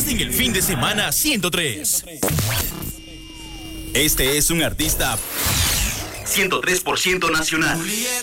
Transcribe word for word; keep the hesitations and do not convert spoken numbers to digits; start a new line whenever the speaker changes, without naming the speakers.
en el fin de semana ciento tres. Este es un artista ciento tres por ciento nacional.